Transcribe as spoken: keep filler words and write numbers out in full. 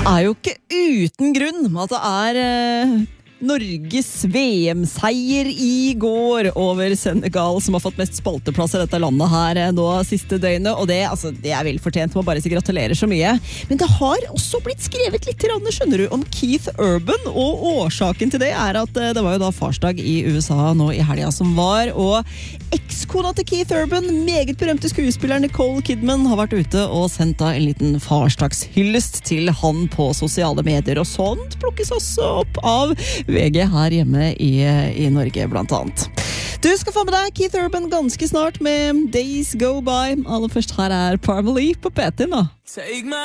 er jo ikke uten grunn at det er eh, Norges V M-seier i går over Senegal, som har fått mest spalteplass i dette landet her eh, nå siste døgnet, og det, altså, det er vel fortjent, må bare si gratulerer så mye. Men det har også blitt skrevet litt grann, skjønner du, om Keith Urban, og årsaken til det er at eh, det var jo da farsdag i U S A nå i helga som var, og ekskona til Keith Urban, meget berømte skuespiller Nicole Kidman, har vært ute og sendt da en liten farsdagshyllest til han på sosiale medier, og sånt plukkes også opp av V G her hjemme i, i Norge blant annet. Du skal få med deg Keith Urban ganske snart med Days Go By. Aller først her er Parmalee på P T nå. Take my